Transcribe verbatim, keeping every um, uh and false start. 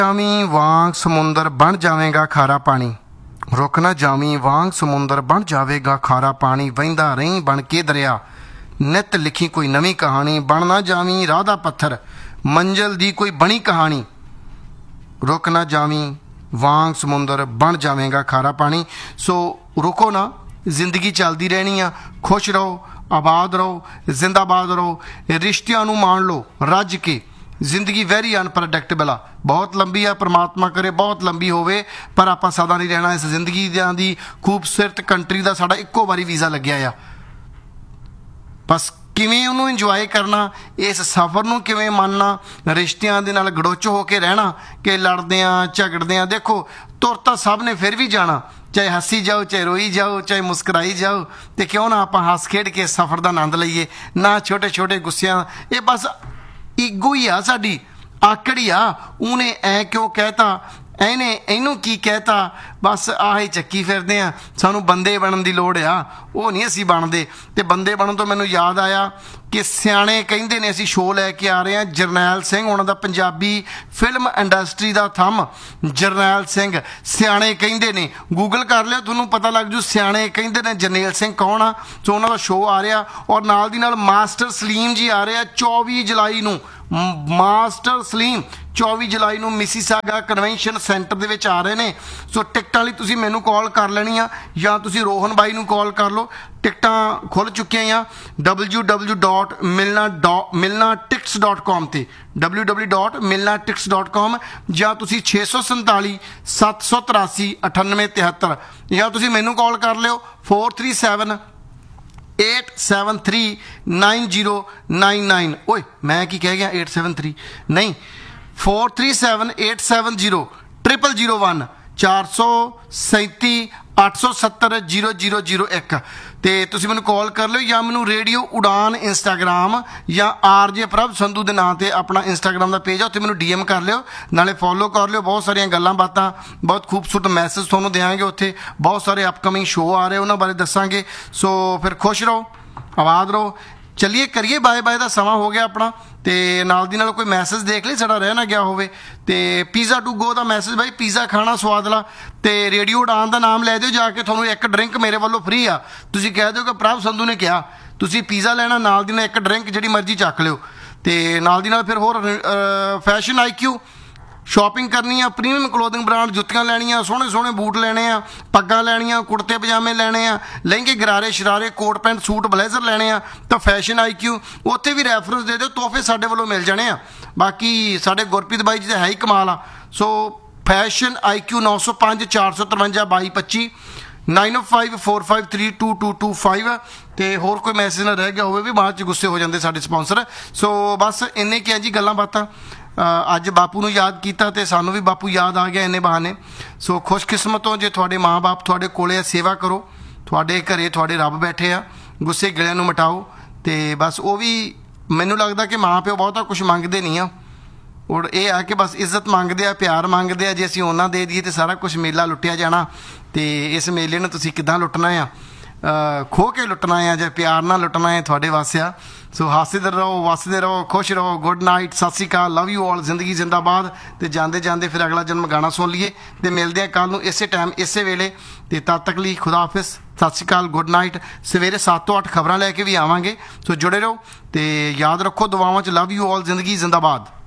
ਜਾਵੀਂ ਵਾਂਗ ਸਮੁੰਦਰ ਬਣ ਜਾਵੇਗਾ ਖਾਰਾ ਪਾਣੀ, ਰੁਕ ਨਾ ਜਾਵੀਂ ਵਾਂਗ ਸਮੁੰਦਰ ਬਣ ਜਾਵੇਗਾ ਖਾਰਾ ਪਾਣੀ, ਵਹਿੰਦਾ ਰਹੀਂ ਬਣ ਕੇ ਦਰਿਆ, ਨਿੱਤ ਲਿਖੀ ਕੋਈ ਨਵੀਂ ਕਹਾਣੀ, ਬਣ ਨਾ ਜਾਵੀਂ ਰਾਹ ਦਾ ਪੱਥਰ, ਮੰਜ਼ਿਲ ਦੀ ਕੋਈ ਬਣੀ ਕਹਾਣੀ, ਰੁਕ ਨਾ ਜਾਵੀਂ ਵਾਂਗ ਸਮੁੰਦਰ ਬਣ ਜਾਵੇਗਾ ਖਾਰਾ ਪਾਣੀ। ਸੋ ਰੁਕੋ ਨਾ, ਜ਼ਿੰਦਗੀ ਚੱਲਦੀ ਰਹਿਣੀ ਆ, ਖੁਸ਼ ਰਹੋ, ਆਬਾਦ ਰਹੋ, ਜ਼ਿੰਦਾਬਾਦ ਰਹੋ, ਰਿਸ਼ਤਿਆਂ ਨੂੰ ਮਾਣ ਲਓ ਰੱਜ ਕੇ। ਜ਼ਿੰਦਗੀ ਵੈਰੀ ਅਨਪ੍ਰੈਡਿਕਟੇਬਲ ਆ, ਬਹੁਤ ਲੰਬੀ ਆ, ਪਰਮਾਤਮਾ ਕਰੇ ਬਹੁਤ ਲੰਬੀ ਹੋਵੇ, ਪਰ ਆਪਾਂ ਸਦਾ ਨਹੀਂ ਰਹਿਣਾ ਇਸ ਜ਼ਿੰਦਗੀ ਦੀ। ਖੂਬਸੂਰਤ ਕੰਟਰੀ ਦਾ ਸਾਡਾ ਇੱਕੋ ਵਾਰੀ ਵੀਜ਼ਾ ਲੱਗਿਆ ਆ, ਬਸ ਕਿਵੇਂ ਉਹਨੂੰ ਇੰਜੋਏ ਕਰਨਾ, ਇਸ ਸਫ਼ਰ ਨੂੰ ਕਿਵੇਂ ਮੰਨਣਾ, ਰਿਸ਼ਤਿਆਂ ਦੇ ਨਾਲ ਗੜੋਚ ਹੋ ਕੇ ਰਹਿਣਾ ਕਿ ਲੜਦੇ ਹਾਂ ਝਗੜਦੇ ਹਾਂ। ਦੇਖੋ ਤੁਰ ਤਾਂ ਸਭ ਨੇ ਫਿਰ ਵੀ ਜਾਣਾ, ਚਾਹੇ ਹੱਸੀ ਜਾਓ, ਚਾਹੇ ਰੋਈ ਜਾਓ, ਚਾਹੇ ਮੁਸਕਰਾਈ ਜਾਓ, ਅਤੇ ਕਿਉਂ ਨਾ ਆਪਾਂ ਹੱਸ ਖੇਡ ਕੇ ਸਫ਼ਰ ਦਾ ਆਨੰਦ ਲਈਏ, ਨਾ ਛੋਟੇ ਛੋਟੇ ਗੁੱਸਿਆਂ। ਇਹ ਬਸ ਈਗੋ ਹੀ ਆ ਸਾਡੀ, ਆਕੜ ਹੀ ਆ, ਉਹਨੇ ਐਂ ਕਿਉਂ ਕਹਿਤਾ, ਇਹਨੇ ਇਹਨੂੰ ਕੀ ਕਹਿਤਾ, ਬਸ ਆਹੀ ਚੱਕੀ ਫਿਰਦੇ ਆ। ਸਾਨੂੰ ਬੰਦੇ ਬਣਨ ਦੀ ਲੋੜ ਆ, ਉਹ ਨਹੀਂ ਅਸੀਂ ਬਣਦੇ। ਅਤੇ ਬੰਦੇ ਬਣਨ ਤੋਂ ਮੈਨੂੰ ਯਾਦ ਆਇਆ ਕਿ ਸਿਆਣੇ ਕਹਿੰਦੇ ਨੇ, ਅਸੀਂ ਸ਼ੋਅ ਲੈ ਕੇ ਆ ਰਹੇ ਹਾਂ ਜਰਨੈਲ ਸਿੰਘ ਉਹਨਾਂ ਦਾ, ਪੰਜਾਬੀ ਫਿਲਮ ਇੰਡਸਟਰੀ ਦਾ ਥੰਮ ਜਰਨੈਲ ਸਿੰਘ। ਸਿਆਣੇ ਕਹਿੰਦੇ ਨੇ, ਗੂਗਲ ਕਰ ਲਿਓ, ਤੁਹਾਨੂੰ ਪਤਾ ਲੱਗ ਜੂ ਸਿਆਣੇ ਕਹਿੰਦੇ ਨੇ ਜਰਨੈਲ ਸਿੰਘ ਕੌਣ ਆ। ਸੋ ਉਹਨਾਂ ਦਾ ਸ਼ੋਅ ਆ ਰਿਹਾ, ਔਰ ਨਾਲ ਦੀ ਨਾਲ ਮਾਸਟਰ ਸਲੀਮ ਜੀ ਆ ਰਹੇ ਆ ਚੌਵੀ ਜੁਲਾਈ ਨੂੰ। ਮਾਸਟਰ ਸਲੀਮ ਚੌਵੀ ਜੁਲਾਈ ਨੂੰ ਮਿਸੀਸਾਗਾ ਕਨਵੈਨਸ਼ਨ ਸੈਂਟਰ ਦੇ ਵਿੱਚ ਆ ਰਹੇ ਨੇ। ਸੋ ਟਿਕਟਾਂ ਲਈ ਤੁਸੀਂ ਮੈਨੂੰ ਕਾਲ ਕਰ ਲੈਣੀਆਂ ਜਾਂ ਤੁਸੀਂ ਰੋਹਨ ਬਾਈ ਨੂੰ ਕਾਲ ਕਰ ਲਓ। ਟਿਕਟਾਂ ਖੁੱਲ੍ਹ ਚੁੱਕੀਆਂ ਆ ਡਬਲਯੂ ਡਬਲਯੂ ਡੋਟ ਮਿਲਣਾ ਡੋ ਮਿਲਣਾ ਟਿਕਟਸ ਡੋਟ ਕੋਮ 'ਤੇ, ਡਬਲਯੂ ਡਬਲਯੂ ਡੋਟ ਮਿਲਣਾ ਟਿਕਟਸ ਡੋਟ ਕੋਮ, ਜਾਂ ਤੁਸੀਂ ਛੇ ਸੌ ਸੰਤਾਲੀ ਸੱਤ ਸੌ ਤਰਾਸੀ ਅਠਾਨਵੇਂ ਤਿਹੱਤਰ, ਜਾਂ ਤੁਸੀਂ ਮੈਨੂੰ ਕਾਲ ਕਰ ਲਿਓ four three seven eight seven three nine zero nine nine. ਓਏ ਮੈਂ ਕੀ ਕਹਿ ਗਿਆ, ਏਟ ਸੈਵਨ ਥ੍ਰੀ ਨਹੀਂ, four three seven eight seven zero triple zero one, ਚਾਰ ਸੌ ਸੈਂਤੀ ਅੱਠ ਸੌ ਸੱਤਰ ਜ਼ੀਰੋ ਜ਼ੀਰੋ ਜ਼ੀਰੋ ਇੱਕ। ਅਤੇ ਤੁਸੀਂ ਮੈਨੂੰ ਕਾਲ ਕਰ ਲਿਓ, ਜਾਂ ਮੈਨੂੰ ਰੇਡੀਓ ਉਡਾਨ ਇੰਸਟਾਗ੍ਰਾਮ ਜਾਂ ਆਰ ਜੇ ਪ੍ਰਭ ਸੰਧੂ ਦੇ ਨਾਂ 'ਤੇ ਆਪਣਾ ਇੰਸਟਾਗ੍ਰਾਮ ਦਾ ਪੇਜ ਆ, ਉੱਥੇ ਮੈਨੂੰ ਡੀ ਐਮ ਕਰ ਲਿਓ, ਨਾਲੇ ਫੋਲੋ ਕਰ ਲਿਓ। ਬਹੁਤ ਸਾਰੀਆਂ ਗੱਲਾਂ ਬਾਤਾਂ, ਬਹੁਤ ਖੂਬਸੂਰਤ ਮੈਸੇਜ ਤੁਹਾਨੂੰ ਦਿਆਂਗੇ ਉੱਥੇ, ਬਹੁਤ ਸਾਰੇ ਅਪਕਮਿੰਗ ਸ਼ੋਅ ਆ ਰਹੇ, ਉਹਨਾਂ ਬਾਰੇ ਦੱਸਾਂਗੇ। ਸੋ ਫਿਰ ਖੁਸ਼ ਰਹੋ, ਆਬਾਦ ਰਹੋ। ਚੱਲੀਏ ਕਰੀਏ ਬਾਏ ਬਾਏ ਦਾ ਸਮਾਂ ਹੋ ਗਿਆ ਆਪਣਾ। ਅਤੇ ਨਾਲ ਦੀ ਨਾਲ ਕੋਈ ਮੈਸੇਜ ਦੇਖ ਲਈ ਸਾਡਾ ਰਹਿ ਨਾ ਗਿਆ ਹੋਵੇ। ਅਤੇ pizza to go the message, by pizza ਖਾਣਾ ਸਵਾਦ ਲਾ, ਅਤੇ ਰੇਡੀਓ ਉਡਾਨ ਦਾ ਨਾਮ ਲੈ ਦਿਓ ਜਾ ਕੇ, ਤੁਹਾਨੂੰ ਇੱਕ ਡਰਿੰਕ ਮੇਰੇ ਵੱਲੋਂ ਫ੍ਰੀ ਆ। ਤੁਸੀਂ ਕਹਿ ਦਿਓ ਕਿ ਪ੍ਰਭ ਸੰਧੂ ਨੇ ਕਿਹਾ, ਤੁਸੀਂ ਪੀਜ਼ਾ ਲੈਣਾ, ਨਾਲ ਦੀ ਨਾਲ ਇੱਕ ਡਰਿੰਕ ਜਿਹੜੀ ਮਰਜ਼ੀ ਚੱਕ ਲਿਓ। ਅਤੇ ਨਾਲ ਦੀ ਨਾਲ ਫਿਰ ਹੋਰ ਫੈਸ਼ਨ ਆਈ ਕਿਊ ਸ਼ੋਪਿੰਗ ਕਰਨੀ ਆ, ਪ੍ਰੀਮੀਅਮ ਕਲੋਥਿੰਗ ਬ੍ਰਾਂਡ, ਜੁੱਤੀਆਂ ਲੈਣੀਆਂ, ਸੋਹਣੇ ਸੋਹਣੇ ਬੂਟ ਲੈਣੇ ਆ, ਪੱਗਾਂ ਲੈਣੀਆਂ, ਕੁੜਤੇ ਪਜਾਮੇ ਲੈਣੇ ਆ, ਲਹਿੰਗੇ ਗਰਾਰੇ ਸ਼ਰਾਰੇ, ਕੋਟ ਪੈਂਟ ਸੂਟ ਬਲੇਜ਼ਰ ਲੈਣੇ ਆ, ਤਾਂ ਫੈਸ਼ਨ ਆਈ ਕਿਊ ਉੱਥੇ ਵੀ ਰੈਫਰੈਂਸ ਦੇ ਦਿਓ, ਤੋਹਫੇ ਸਾਡੇ ਵੱਲੋਂ ਮਿਲ ਜਾਣੇ ਆ। ਬਾਕੀ ਸਾਡੇ ਗੁਰਪ੍ਰੀਤ ਬਾਈ ਜੀ ਦਾ ਹੈ ਹੀ ਕਮਾਲ ਆ। ਸੋ ਫੈਸ਼ਨ ਆਈ ਕਿਊ ਨੌ ਸੌ ਪੰਜ ਚਾਰ ਸੌ ਤਰਵੰਜਾ ਬਾਈ ਪੱਚੀ nine O five four five three two to to five. ਅਤੇ ਹੋਰ ਕੋਈ ਮੈਸੇਜ ਨਾ ਰਹਿ ਗਿਆ ਹੋਵੇ ਵੀ ਬਾਅਦ 'ਚ ਗੁੱਸੇ ਹੋ ਜਾਂਦੇ ਸਾਡੇ ਸਪੋਂਸਰ। ਸੋ ਬਸ ਇੰਨੇ ਕੀ ਆ ਜੀ ਗੱਲਾਂ ਬਾਤਾਂ। ਅੱਜ ਬਾਪੂ ਨੂੰ ਯਾਦ ਕੀਤਾ ਅਤੇ ਸਾਨੂੰ ਵੀ ਬਾਪੂ ਯਾਦ ਆ ਗਿਆ ਇੰਨੇ ਬਹਾਨੇ। ਸੋ ਖੁਸ਼ਕਿਸਮਤ ਹੋ ਜੇ ਤੁਹਾਡੇ ਮਾਂ ਬਾਪ ਤੁਹਾਡੇ ਕੋਲ ਆ, ਸੇਵਾ ਕਰੋ, ਤੁਹਾਡੇ ਘਰੇ ਤੁਹਾਡੇ ਰੱਬ ਬੈਠੇ ਆ, ਗੁੱਸੇ ਗਿਲਿਆਂ ਨੂੰ ਮਿਟਾਓ। ਅਤੇ ਬਸ ਉਹ ਵੀ ਮੈਨੂੰ ਲੱਗਦਾ ਕਿ ਮਾਂ ਪਿਓ ਬਹੁਤਾ ਕੁਛ ਮੰਗਦੇ ਨਹੀਂ ਆ, ਔਰ ਇਹ ਆ ਕਿ ਬਸ ਇੱਜ਼ਤ ਮੰਗਦੇ ਆ, ਪਿਆਰ ਮੰਗਦੇ ਆ। ਜੇ ਅਸੀਂ ਉਹਨਾਂ ਦੇ ਦਈਏ ਤਾਂ ਸਾਰਾ ਕੁਛ ਮੇਲਾ ਲੁੱਟਿਆ ਜਾਣਾ। ਅਤੇ ਇਸ ਮੇਲੇ ਨੂੰ ਤੁਸੀਂ ਕਿੱਦਾਂ ਲੁੱਟਣਾ ਆ, ਖੋਹ ਕੇ ਲੁੱਟਣਾ ਆ ਜਾਂ ਪਿਆਰ ਨਾਲ ਲੁੱਟਣਾ ਹੈ, ਤੁਹਾਡੇ ਵਾਸਤੇ ਆ। ਸੋ ਹੱਸਦੇ ਰਹੋ, ਵਸਦੇ ਰਹੋ, ਖੁਸ਼ ਰਹੋ। ਗੁੱਡ ਨਾਈਟ, ਸਤਿ ਸ਼੍ਰੀ ਅਕਾਲ, ਲਵ ਯੂ ਆਲ, ਜ਼ਿੰਦਗੀ ਜ਼ਿੰਦਾਬਾਦ। ਅਤੇ ਜਾਂਦੇ ਜਾਂਦੇ ਫਿਰ ਅਗਲਾ ਜਨਮ ਗਾਣਾ ਸੁਣ ਲਈਏ, ਅਤੇ ਮਿਲਦੇ ਹਾਂ ਕੱਲ੍ਹ ਨੂੰ ਇਸੇ ਟਾਈਮ ਇਸੇ ਵੇਲੇ। ਅਤੇ ਤਦ ਤੱਕ ਲਈ ਖੁਦਾ ਹਾਫਿਜ਼, ਸਤਿ ਸ਼੍ਰੀ ਅਕਾਲ, ਗੁੱਡ ਨਾਈਟ। ਸਵੇਰੇ ਸੱਤ ਤੋਂ ਅੱਠ ਖਬਰਾਂ ਲੈ ਕੇ ਵੀ ਆਵਾਂਗੇ, ਸੋ ਜੁੜੇ ਰਹੋ ਅਤੇ ਯਾਦ ਰੱਖੋ ਦੁਆਵਾਂ 'ਚ, ਲਵ ਯੂ ਆਲ, ਜ਼ਿੰਦਗੀ ਜ਼ਿੰਦਾਬਾਦ।